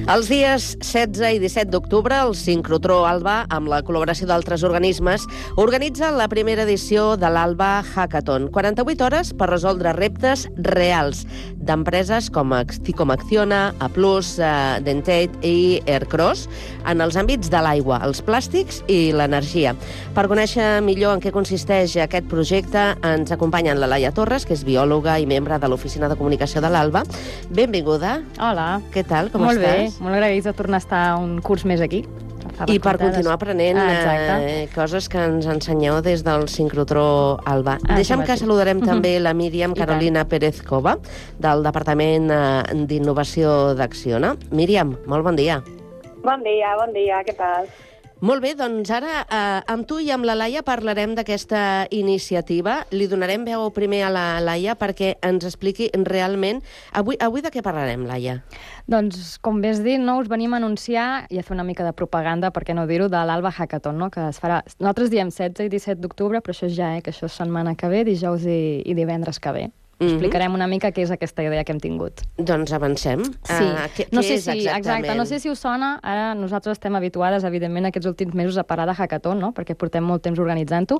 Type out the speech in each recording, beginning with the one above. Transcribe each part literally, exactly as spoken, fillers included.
Els dies setze i disset d'octubre, el Sincrotró Alba, amb la col·laboració d'altres organismes, organitza la primera edició de l'Alba Hackathon. quaranta-vuit hores per resoldre reptes reals d'empreses com, com Acciona, A Plus, uh, Dentate i Aircross en els àmbits de l'aigua, els plàstics i l'energia. Per conèixer millor en què consisteix aquest projecte, ens acompanyen la Laia Torres, que és biòloga i membre de l'Oficina de Comunicació de l'Alba. Benvinguda. Hola. Què tal? Com Molt estàs? Molt bé, molt agraïts de tornar a estar un curs més aquí. I per continuar aprenent ah, eh, coses que ens ensenyeu des del Sincrotró Alba. Ah, Deixa'm que saludarem uh-huh. també la Míriam Carolina Pérez Cova, del Departament eh, d'Innovació d'Acciona. Míriam, molt bon dia. Bon dia, bon dia, què tal? Molt bé, doncs ara eh, amb tu i amb la Laia parlarem d'aquesta iniciativa. Li donarem veu primer a la Laia perquè ens expliqui realment... Avui, avui de què parlarem, Laia? Doncs, com bé has dit, no, us venim a anunciar i a fer una mica de propaganda, per què no dir-ho, de l'Alba Hackathon, no? Que es farà... Nosaltres diem setze i disset d'octubre, però això ja, eh, que això és setmana que ve, dijous i, i divendres que ve. Mm-hmm. Explicarem una mica què és aquesta idea que hem tingut. Doncs avancem. Sí. Uh, què, no què sé és si, exactament? Exacte, no sé si us sona. Ara nosaltres estem habituades, evidentment, aquests últims mesos a parlar de Hackathon, no? Perquè portem molt temps organitzant-ho.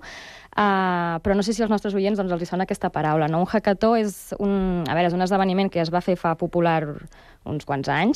Uh, però no sé si als nostres oients doncs, els hi sona aquesta paraula. No? Un hackathon és un, a veure, és un esdeveniment que es va fer fa popular uns quants anys.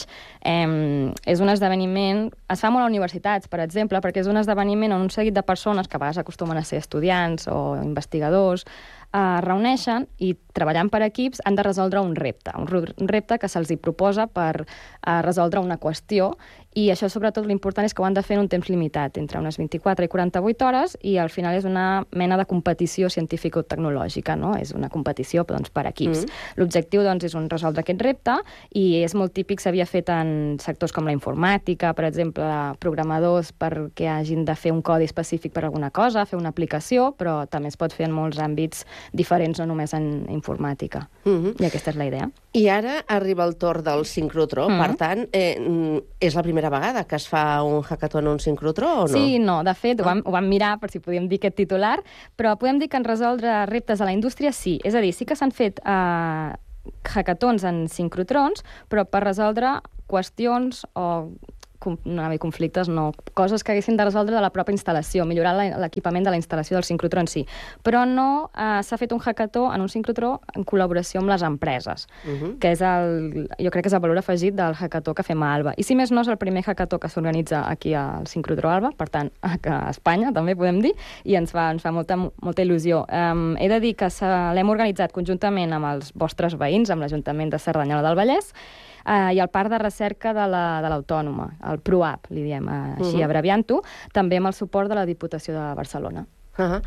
Eh, és un esdeveniment... Es fa molt a universitats, per exemple, perquè és un esdeveniment on un seguit de persones, que a vegades acostumen a ser estudiants o investigadors, es reuneixen i, treballant per equips, han de resoldre un repte. Un repte que se'ls hi proposa per uh, resoldre una qüestió, i això, sobretot, l'important és que ho han de fer en un temps limitat, entre unes vint-i-quatre i quaranta-vuit hores, i al final és una mena de competició científico-tecnològica, no? És una competició doncs, per equips. Mm. L'objectiu doncs, és un resoldre aquest repte, i és molt típic, s'havia fet en sectors com la informàtica, per exemple, programadors perquè hagin de fer un codi específic per alguna cosa, fer una aplicació, però també es pot fer en molts àmbits diferents, no només en informàtica. Mm-hmm. I aquesta és la idea. I ara arriba el torn del Sincrotró. Mm-hmm. Per tant, eh, és la primera vegada que es fa un hackathon en un Sincrotró o no? Sí, no. De fet, ho vam, ho vam mirar per si podíem dir aquest titular, però podem dir que en resoldre reptes a la indústria sí. És a dir, sí que s'han fet eh, hackathons en sincrotrons, però per resoldre qüestions o no haver conflictes, no, coses que haguessin de resoldre de la pròpia instal·lació, millorar l'equipament de la instal·lació del sincrotró en si. Però no eh, s'ha fet un hackathon en un sincrotró en col·laboració amb les empreses, uh-huh. que és el, jo crec que és el valor afegit del hackathon que fem a Alba. I si més no, és el primer hackathon que s'organitza aquí al Sincrotró Alba, per tant, a Espanya, també podem dir, i ens fa, ens fa molta, molta il·lusió. Um, he de dir que l'hem organitzat conjuntament amb els vostres veïns, amb l'Ajuntament de Cerdanyola del Vallès, Uh, i el Parc de Recerca de l'Autònoma, la, el PROAP, li diem uh, així, uh-huh. abreviant-ho, també amb el suport de la Diputació de Barcelona. Uh-huh.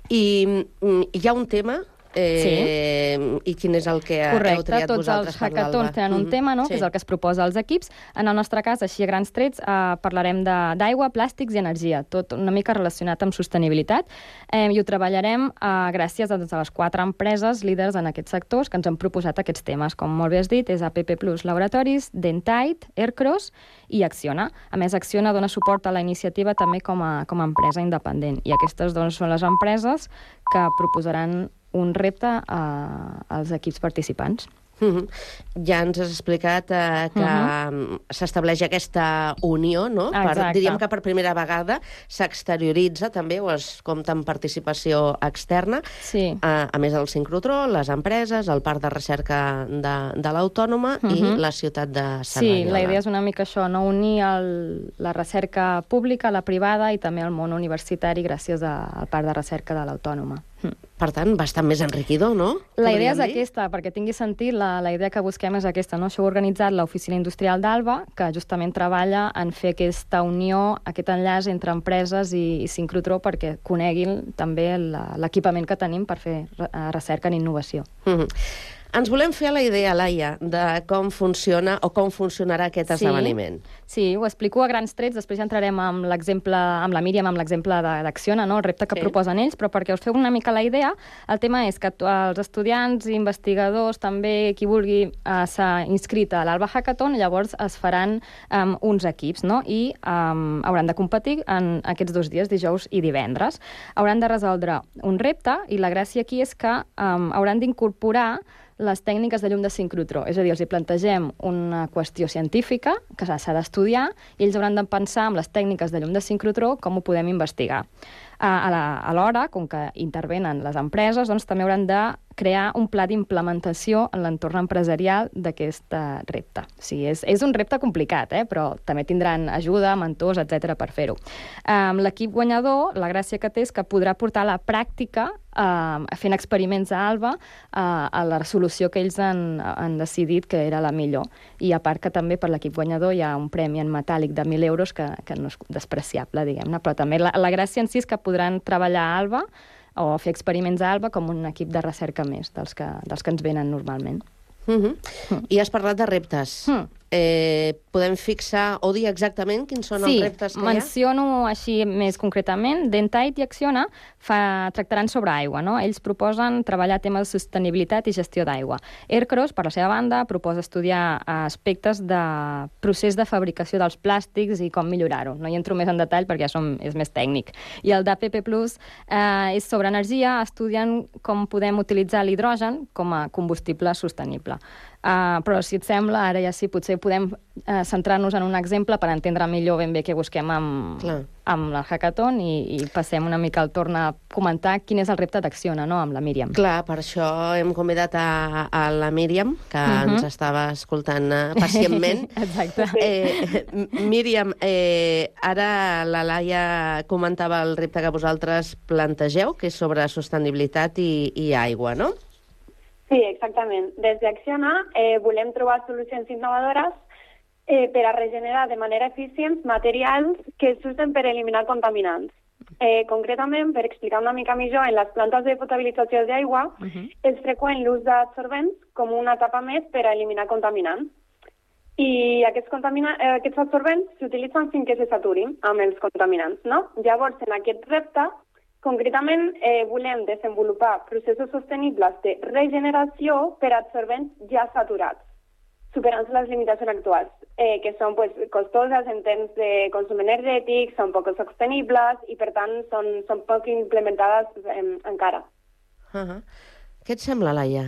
I mm, hi ha un tema... Eh, sí. I quin és el que Correcte, heu triat vosaltres per l'Alba? Tots els hackathons tenen un mm-hmm. tema, no? Sí. Que és el que es proposa als equips. En el nostre cas, així a grans trets, eh, parlarem d'aigua, plàstics i energia, tot una mica relacionat amb sostenibilitat, eh, i ho treballarem eh, gràcies a, a les quatre empreses líders en aquests sectors que ens han proposat aquests temes. Com molt bé has dit, és A P P Plus Laboratoris, Dentate, Aircross i Acciona. A més, Acciona dona suport a la iniciativa també com a, com a empresa independent, i aquestes doncs, són les empreses que proposaran un repte a, als equips participants. Mm-hmm. Ja ens has explicat eh, que mm-hmm. s'estableix aquesta unió, no? Per, diríem que per primera vegada s'exterioritza també, o es compta amb participació externa, sí. eh, a més del Sincrotró, les empreses, el Parc de Recerca de, de l'Autònoma mm-hmm. i la ciutat de Cerdanyola. Sí, la idea és una mica això, no? Unir el, la recerca pública, la privada i també el món universitari gràcies a, al Parc de Recerca de l'Autònoma. Per tant, bastant més enriquidor, no? La idea és dir? aquesta, perquè tingui sentit, la, la idea que busquem és aquesta, no? Això ho ha organitzat l'Oficina Industrial d'Alba, que justament treballa en fer aquesta unió, aquest enllaç entre empreses i, i Sincrotró perquè coneguin també l'equipament que tenim per fer recerca en innovació. Mm-hmm. Ens volem fer la idea, Laia, de com funciona o com funcionarà aquest sí, esdeveniment. Sí, ho explico a grans trets, després ja entrarem amb l'exemple, amb la Míriam, amb l'exemple d'Acciona, no? El repte que sí. proposen ells, però perquè us feu una mica la idea, el tema és que els estudiants, investigadors, també qui vulgui eh, s'ha inscrit a l'Alba Hackathon, llavors es faran um, uns equips, no? I um, hauran de competir en aquests dos dies, dijous i divendres. Hauran de resoldre un repte, i la gràcia aquí és que um, hauran d'incorporar les tècniques de llum de sincrotró. És a dir, els hi plantegem una qüestió científica que s'ha d'estudiar i ells hauran de pensar amb les tècniques de llum de sincrotró com ho podem investigar. Alhora, com que intervenen les empreses, doncs també hauran de crear un pla d'implementació en l'entorn empresarial d'aquest repte. Sí, és, és un repte complicat, eh? Però també tindran ajuda, mentors, etcètera per fer-ho. Um, L'equip guanyador, la gràcia que té és que podrà portar a la pràctica Uh, fent experiments a Alba uh, a la solució que ells han, han decidit que era la millor. I a part que també per l'equip guanyador hi ha un premi en metàl·lic de mil euros que, que no és despreciable, diguem-ne, però també la, la gràcia en si és que podran treballar a Alba o fer experiments a Alba com un equip de recerca més dels que, dels que ens venen normalment. Uh-huh. Mm. I has parlat de reptes. Mm. Eh, podem fixar o dir exactament quins són sí, els reptes que hi ha? Sí, menciono així més concretament. Dentite i Acciona fa, tractaran sobre aigua, no? Ells proposen treballar temes de sostenibilitat i gestió d'aigua. Aircross, per la seva banda, proposa estudiar aspectes de procés de fabricació dels plàstics i com millorar-ho. No hi entro més en detall perquè ja som, és més tècnic. I el d'A P P Plus eh, és sobre energia, estudien com podem utilitzar l'hidrogen com a combustible sostenible. Uh, però, si et sembla, ara ja sí, potser podem uh, centrar-nos en un exemple per entendre millor ben bé què busquem amb, amb el hackathon i, i passem una mica el torn a comentar quin és el repte d'Acciona, no?, amb la Míriam. Clar, per això hem convidat a, a la Míriam, que uh-huh. ens estava escoltant uh, pacientment. Exacte. Eh, Míriam, eh, ara la Laia comentava el repte que vosaltres plantegeu, que és sobre sostenibilitat i, i aigua, no? Sí, exactament. Des d'Acciona eh, volem trobar solucions innovadores eh, per a regenerar de manera eficient materials que s'usen per eliminar contaminants. Eh, concretament, per explicar una mica millor, en les plantes de potabilització d'aigua uh-huh. és freqüent l'ús d'absorbents com una etapa més per a eliminar contaminants. I aquests, contamina- eh, aquests absorbents s'utilitzen fins que se saturin amb els contaminants, no? Llavors, en aquest repte, concretament, eh, volem desenvolupar processos sostenibles de regeneració per a absorbents ja saturats, superant les limitacions actuals, eh, que són pues, costoses en termes de consum energètic, són poc sostenibles i, per tant, són, són poc implementades eh, encara. Uh-huh. Què et sembla, Laia?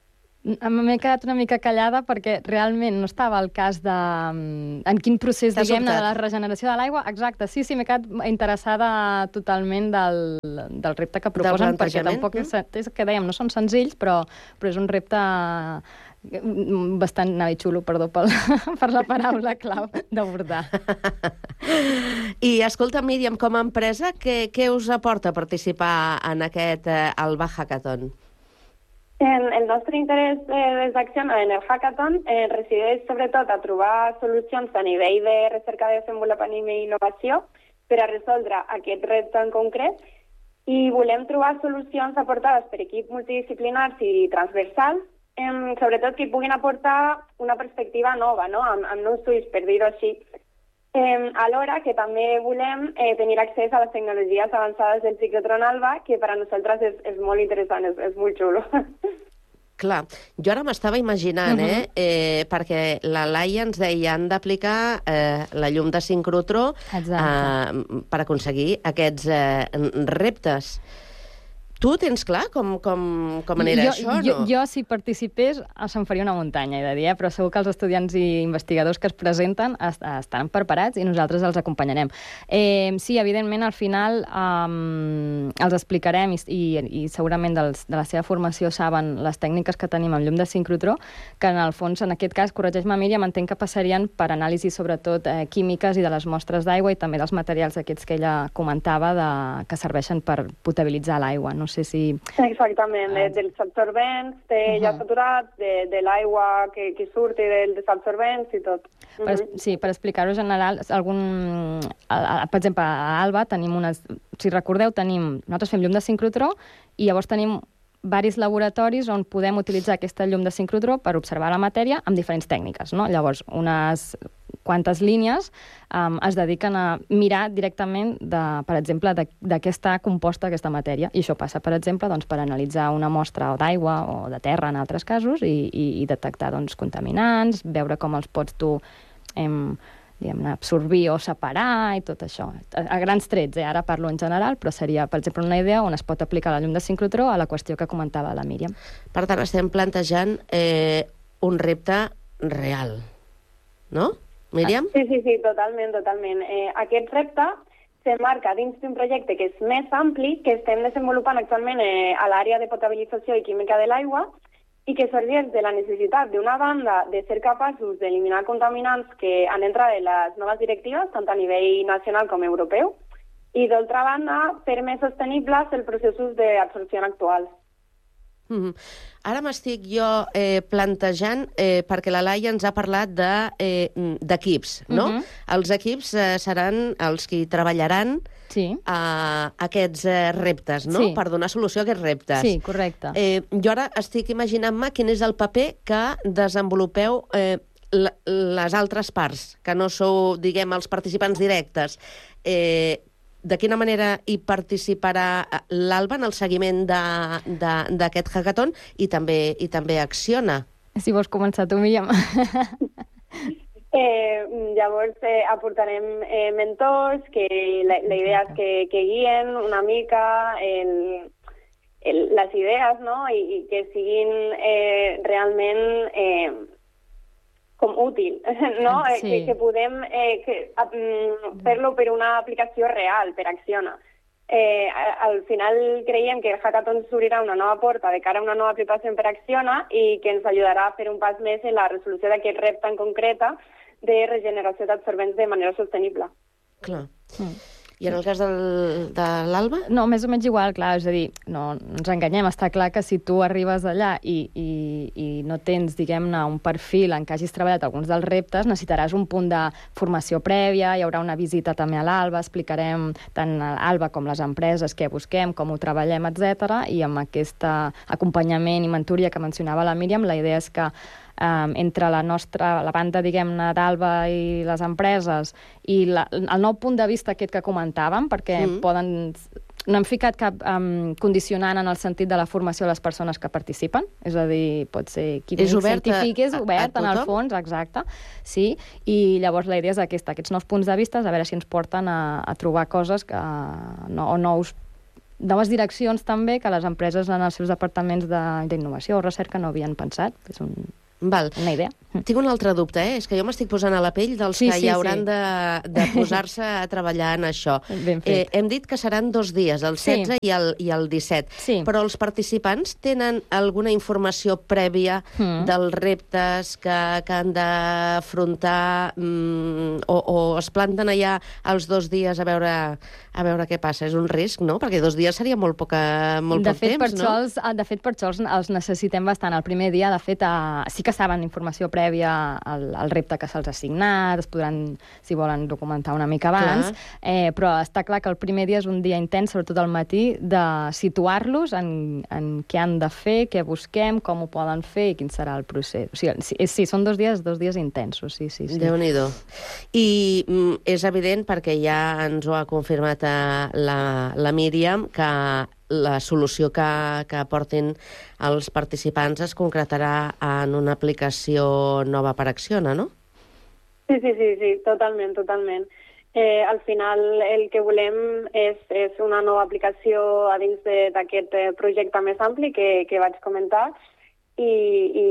M'he quedat una mica callada perquè realment no estava al cas de... en quin procés, diguem-ne, de la regeneració de l'aigua. Exacte, sí, sí, m'he quedat interessada totalment del, del repte que proposen, perquè tampoc és, és que dèiem, no són senzills, però, però és un repte bastant anava xulo, perdó pel, per la paraula clau d'abordar. I escolta, Míriam, com a empresa, què, què us aporta participar en aquest eh, Alba Hackathon? En el nostre interès eh, des d'Acciona en el hackathon eh, resideix sobretot a trobar solucions a nivell de recerca, de desenvolupament i innovació per a resoldre aquest repte en concret i volem trobar solucions aportades per equips multidisciplinars i transversals, eh, sobretot que puguin aportar una perspectiva nova, no? amb, amb nous ulls, per dir-ho així. Eh, alhora que també volem eh, tenir accés a les tecnologies avançades del ciclotron Alba, que per a nosaltres és, és molt interessant, és, és molt xulo. Clar, jo ara m'estava imaginant, eh? Uh-huh. eh, perquè la Laia ens deia han d'aplicar eh, la llum de sincrotró eh, per aconseguir aquests eh, reptes. Tu tens clar com, com, com anirà jo, això, jo, no? Jo, si participés, se'n faria una muntanya, he de dir, eh? Però segur que els estudiants i investigadors que es presenten est estan preparats i nosaltres els acompanyarem. Eh, sí, evidentment, al final um, els explicarem i, i, i segurament dels, de la seva formació saben les tècniques que tenim amb llum de sincrotró, que en el fons, en aquest cas, corregeix-me, Míriam, entenc que passarien per anàlisi sobretot eh, químiques i de les mostres d'aigua i també dels materials aquests que ella comentava de, que serveixen per potabilitzar l'aigua, no sé si... Exactament, de, dels absorbents, de uh-huh. ja saturats, de, de l'aigua que, que surti del, dels absorbents i tot. Uh-huh. Per, sí, per explicar-ho general, algun, a, a, per exemple, a Alba tenim unes... Si recordeu, tenim... Nosaltres fem llum de sincrotró i llavors tenim varis laboratoris on podem utilitzar aquesta llum de sincrotró per observar la matèria amb diferents tècniques, no? Llavors, unes quantes línies um, es dediquen a mirar directament, de, per exemple, de, de què està composta aquesta matèria. I això passa, per exemple, doncs, per analitzar una mostra d'aigua o de terra, en altres casos, i, i, i detectar doncs, contaminants, veure com els pots tu em, diguem-ne, absorbir o separar i tot això. A, a grans trets, eh? Ara parlo en general, però seria, per exemple, una idea on es pot aplicar la llum de sincrotró a la qüestió que comentava la Míriam. Per tant, estem plantejant eh, un repte real, no, Míriam? Sí, sí, sí, totalment, totalment. Eh, aquest repte s'emmarca dins d'un projecte que és més ampli, que estem desenvolupant actualment eh, a l'àrea de potabilització i química de l'aigua, i que sorgeix de la necessitat, d'una banda, de ser capaços d'eliminar contaminants que han entrat en les noves directives, tant a nivell nacional com europeu, i d'altra banda, fer més sostenibles els processos d'absorció actuals. Mm-hmm. Ara m'estic jo eh, plantejant, eh, perquè la Laia ens ha parlat d'equips, de, eh, no? Mm-hmm. Els equips eh, seran els que treballaran sí. a aquests eh, reptes, no? Sí. Per donar solució a aquests reptes. Sí, correcte. Eh, jo ara estic imaginant-me quin és el paper que desenvolupeu eh, les altres parts, que no sou, diguem, els participants directes. Eh, de quina manera hi participarà l'Alba en el seguiment d'aquest hackathon i també, i també Acciona? Si vols començar tu, Míriam. Eh, llavors eh, aportarem eh, mentors, que la, la idea és que, que guien una mica el, el, les idees, no? I, i que siguin eh, realment eh, com útil, no? Sí. Que, que podem eh, que, um, fer-lo per una aplicació real, per Acciona. Eh, al final creiem que el hackathon s'obrirà una nova porta de cara a una nova aplicació per Acciona i que ens ajudarà a fer un pas més en la resolució d'aquest repte en concreta de regeneració d'absorbents de manera sostenible. Clar. Mm. I en el cas del, de l'Alba? No, més o menys igual, clar, és a dir, no, no ens enganyem, està clar que si tu arribes allà i, i, i no tens, diguem-ne, un perfil en què hagis treballat alguns dels reptes, necessitaràs un punt de formació prèvia, hi haurà una visita també a l'Alba, explicarem tant a l'Alba com les empreses què busquem, com ho treballem, etcètera, i amb aquest acompanyament i mentoria que mencionava la Míriam, la idea és que Um, entre la nostra, la banda, diguem-ne, d'Alba i les empreses i la, el nou punt de vista aquest que comentàvem, perquè mm. poden... No hem ficat cap um, condicionant en el sentit de la formació de les persones que participen, és a dir, pot ser químic, científic, és obert, a, a en el fons, exacte, sí, i llavors la idea és aquesta, aquests nous punts de vista, a veure si ens porten a, a trobar coses que, no, o nous noves direccions també que les empreses en els seus departaments d'innovació o recerca no havien pensat. És un... Val. Una idea. Tinc un altre dubte, eh? És que jo m'estic posant a la pell dels sí, que sí, hi hauran sí. de, de posar-se a treballar en això. Ben fet. Eh, hem dit que seran dos dies, el setze sí. i, el, i el disset. Sí. Però els participants tenen alguna informació prèvia mm. dels reptes que, que han d'afrontar mm, o, o es planten allà els dos dies a veure, a veure què passa? És un risc, no? Perquè dos dies seria molt, poca, molt de poc fet, temps, per no? Els, de fet, per això els, els necessitem bastant. El primer dia, de fet, a, sí que saben informació prèvia al, al repte que se'ls ha assignat, es podran, si volen, documentar una mica abans, eh, però està clar que el primer dia és un dia intens, sobretot al matí, de situar-los en, en què han de fer, què busquem, com ho poden fer i quin serà el procés. O sigui, sí, sí són dos dies, dos dies intensos, sí, sí. sí. Déu-n'hi-do. I mm, és evident, perquè ja ens ho ha confirmat la, la Míriam, que la solució que, que aportin els participants es concretarà en una aplicació nova per Acciona, no? Sí, sí, sí, sí, totalment, totalment. Eh, al final el que volem és, és una nova aplicació a dins d'aquest projecte més ampli que, que vaig comentar i, i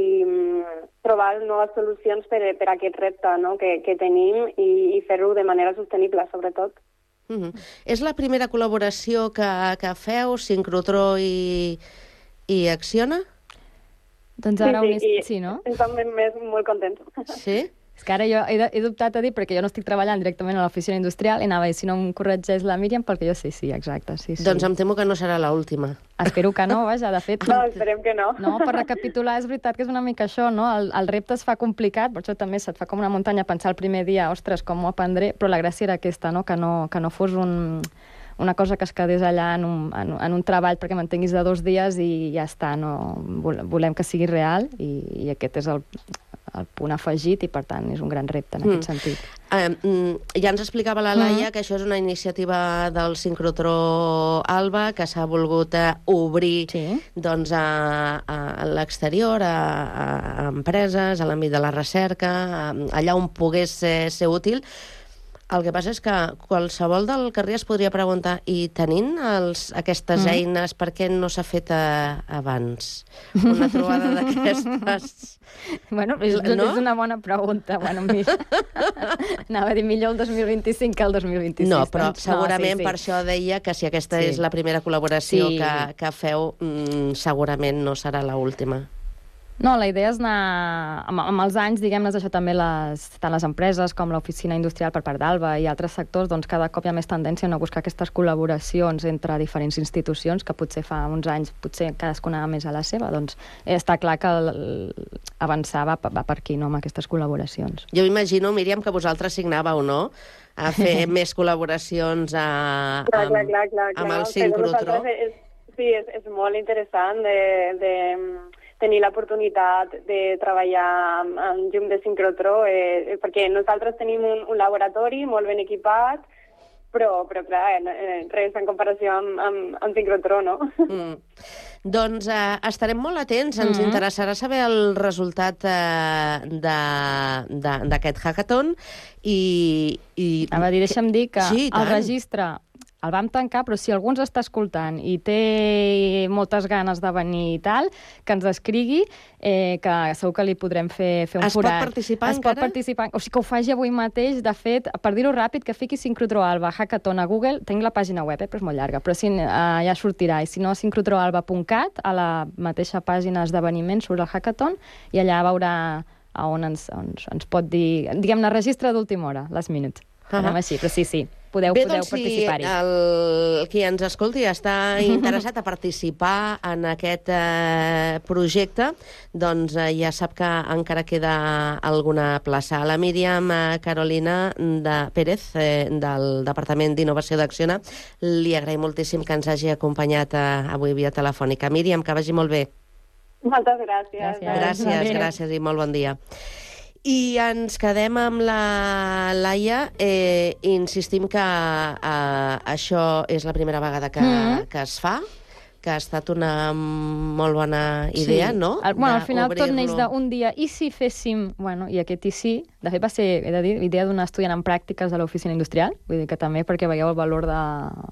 trobar noves solucions per, per a aquest repte, no?, que, que tenim i, i fer-ho de manera sostenible, sobretot. Mm-hmm. És la primera col·laboració que, que feu, Sincrotró i, i Acciona? Doncs ara sí, sí, sí, sí, no? Estem més, molt contents. Sí? És que ara jo he, he dubtat a dir, perquè jo no estic treballant directament a l'oficina industrial, i anava, i si no em corregeix la Míriam, perquè jo sí, sí, exacte. Sí, sí. Doncs em temo que no serà l'última. Espero que no, vaja, de fet... No, esperem que no. No, per recapitular, és veritat que és una mica això, no? El, el repte es fa complicat, per això també se't fa com una muntanya pensar el primer dia, ostres, com ho aprendré, però la gràcia era aquesta, no? Que no, que no fos un... una cosa que es quedés allà en un, en, en un treball perquè mantinguis de dos dies i ja està, no volem que sigui real i, i aquest és el, el punt afegit i, per tant, és un gran repte en mm. aquest sentit. Uh, ja ens explicava la Laia mm. que això és una iniciativa del sincrotró ALBA que s'ha volgut uh, obrir sí. doncs, a, a l'exterior, a, a empreses, a l'àmbit de la recerca, a, allà on pogués ser, ser útil. El que passa és que qualsevol del carrer es podria preguntar, i tenint els, aquestes mm. eines, per què no s'ha fet a, abans? Una trobada d'aquestes... Bueno, és, no? és una bona pregunta. Bueno, mi... Anava a dir millor el dos mil vint-i-cinc que el dos mil vint-i-sis. No, però doncs. segurament no, sí, sí. per això deia que si aquesta sí. és la primera col·laboració sí. que, que feu, mmm, segurament no serà l'última. No, la idea és anar... Amb, amb els anys, diguem-ne, això també les, tant les empreses com l'oficina industrial per part d'ALBA i altres sectors, doncs cada cop hi ha més tendència a buscar aquestes col·laboracions entre diferents institucions que potser fa uns anys potser cadascuna més a la seva. Doncs està clar que el, avançar va, va per aquí, no?, amb aquestes col·laboracions. Jo imagino, Míriam, que vosaltres signàveu, no?, a fer més col·laboracions a, clar, clar, clar, clar, amb clar. el sincrotró. És, sí, és, és molt interessant de... de... tenir l'oportunitat de treballar amb, amb llum de sincrotró, eh, perquè nosaltres tenim un, un laboratori molt ben equipat, però, però clar, eh, res en comparació amb, amb, amb sincrotró, no? Mm. Doncs eh, estarem molt atents, ens mm-hmm. interessarà saber el resultat eh, d'aquest hackathon i... i... A veure, deixa'm dir que sí, el registre... El vam tancar, però si algú ens està escoltant i té moltes ganes de venir i tal, que ens escrigui, eh, que segur que li podrem fer, fer un es forat. Es pot participar es encara? Pot participar, o sigui que ho faci avui mateix. De fet, per dir-ho ràpid, que fiqui Sincrotró Alba Hackathon a Google. Tinc la pàgina web, eh, però és molt llarga, però sí, eh, ja sortirà. I si no, sincrotró alba punt cat, a la mateixa pàgina d'esdeveniments surt el hackathon, i allà veurà a on ens, on ens pot dir... Diguem-ne, registre d'última hora, last minute. Uh-huh. Anem així, però sí, sí. Podeu, Bé, podeu doncs, participar-hi. Si el, qui ens escolti està interessat a participar en aquest eh, projecte, doncs eh, ja sap que encara queda alguna plaça. La Míriam eh, Carolina de Pérez, eh, del Departament d'Innovació d'Acciona, li agraïm moltíssim que ens hagi acompanyat eh, avui via telefònica. Míriam, que vagi molt bé. Moltes gràcies. Gràcies, gràcies, gràcies i molt bon dia. I ens quedem amb la Laia. Eh, insistim que eh, això és la primera vegada que, mm. que es fa, que ha estat una molt bona idea, sí. no? El, bueno, al final tot neix d'un dia. I si féssim... Bueno, i aquest i sí, de fet va ser, he de dir, idea d'un estudiant en pràctiques de l'oficina industrial, vull dir que també perquè veieu el valor de,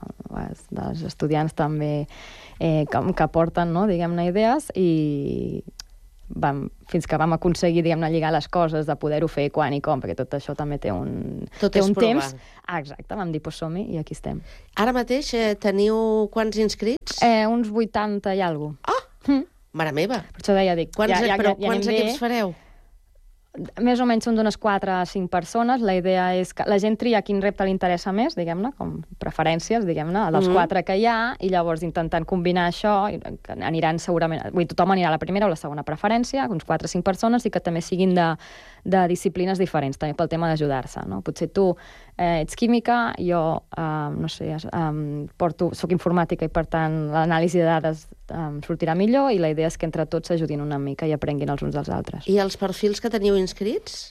dels estudiants també eh, que, que porten, no?, diguem-ne, idees, i... Vam, fins que vam aconseguir, diguem-ne, lligar les coses, de poder-ho fer quan i com, perquè tot això també té un, tot té un temps. Ah, exacte, vam dir, pues som-hi, i aquí estem. Ara mateix eh, teniu quants inscrits? Eh, uns vuitanta i alguna cosa. Ah! Mm. Mare meva! Per això deia, dic... Quants, ja, ja, però ja, ja quants equips fareu? Més o menys són d'unes quatre a cinc persones. La idea és que la gent tria quin repte li interessa més, diguem-ne, com preferències, diguem-ne, dels mm-hmm. quatre que hi ha, i llavors intentant combinar això, aniran segurament... Vull dir, tothom anirà a la primera o la segona preferència, uns quatre o cinc persones, i que també siguin de, de disciplines diferents, també pel tema d'ajudar-se, no? Potser tu eh, ets química, jo, eh, no sé, eh, porto, soc informàtica i, per tant, l'anàlisi de dades eh, sortirà millor, i la idea és que entre tots s'ajudin una mica i aprenguin els uns dels altres. I els perfils que teniu inscrits?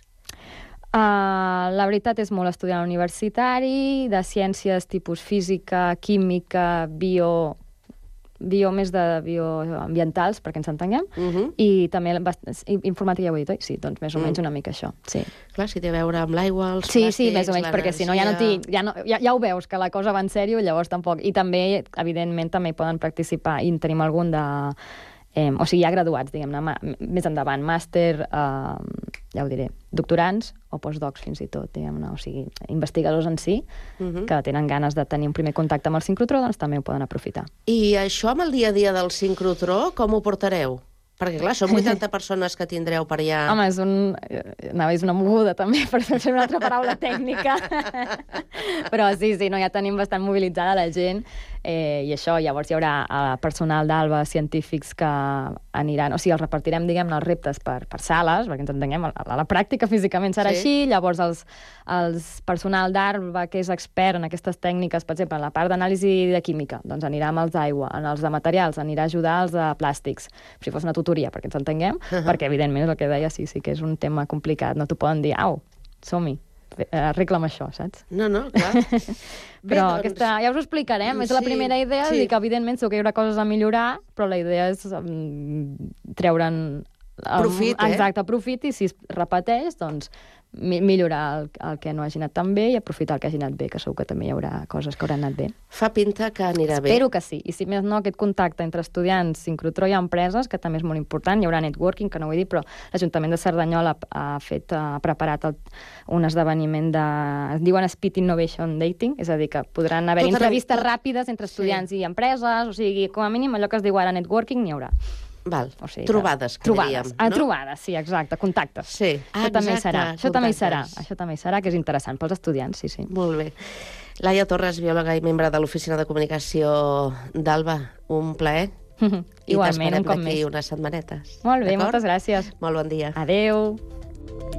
Uh, la veritat és molt estudiant universitari, de ciències tipus física, química, bio... bio més de bioambientals, perquè ens entenguem, uh-huh. i també informàtica, ja ho he dit, oi? Sí, doncs més o menys una mica això, sí. Clar, si té a veure amb l'aigua, els sí, plàstics, sí, més o menys, perquè si no ja, no ja, no, ja, ja ho veus, que la cosa va en sèrio, llavors tampoc. I també, evidentment, també hi poden participar, i en tenim algun de... Eh, o sigui, ja graduats, diguem-ne, més endavant, màster, eh, ja ho diré, doctorants o postdocs fins i tot, diguem-ne, o sigui, investigadors en si, uh-huh. que tenen ganes de tenir un primer contacte amb el sincrotró, doncs també ho poden aprofitar. I això amb el dia a dia del sincrotró, com ho portareu? Perquè, clar, són vuitanta persones que tindreu per allà. Home, és un... Anava, és una moguda, també, per fer una altra paraula tècnica. Però sí, sí, no, ja tenim bastant mobilitzada la gent. eh, i això, llavors hi haurà eh, personal d'Alba, científics que aniran, o sigui, els repartirem, diguem-ne, els reptes per, per sales, perquè ens entenguem, a, a la pràctica físicament serà Sí. així, llavors els, els personal d'Alba, que és expert en aquestes tècniques, per exemple, en la part d'anàlisi de química, doncs anirà amb els d'aigua, en els de materials, anirà a ajudar els de plàstics, si fos una tutoria, perquè ens entenguem, uh -huh. perquè, evidentment, és el que deia, sí, sí que és un tema complicat, no t'ho poden dir, au, som-hi, arregla'm això, saps? No, no, clar. Bé, Però doncs, aquesta, ja us ho explicarem, és la sí, primera idea, sí. i que evidentment segur que hi haurà coses a millorar, però la idea és um, treure'n... Um, Profit, eh? Exacte, profit, i si es repeteix, doncs mi millorar el, el que no hagi anat tan bé i aprofitar el que hagi anat bé, que segur que també hi haurà coses que hauran anat bé. Fa pinta que anirà bé. Espero que sí, i si més no, aquest contacte entre estudiants, sincrotró i empreses, que també és molt important, hi haurà networking, que no ho he dit, però l'Ajuntament de Cerdanyola ha, fet, ha preparat el, un esdeveniment de... es diuen Speed Innovation Dating, és a dir, que podran haver Tot arreu, entrevistes tot- ràpides entre estudiants Sí. i empreses, o sigui, com a mínim allò que es diu ara networking n'hi haurà. Val. O sigui, Trobades, que trobades. diríem, Ah, no? trobades, sí, exacte, contactes. Sí. Això també hi serà, exacte, això també hi serà, contactes. això també hi serà, que és interessant pels estudiants, sí, sí. Molt bé. Laia Torres, biòloga i membre de l'Oficina de Comunicació d'Alba, un plaer. I Igualment, un t'esperem cop d'aquí més. unes setmanetes. Molt bé, D'acord? moltes gràcies. Molt bon dia. Adeu.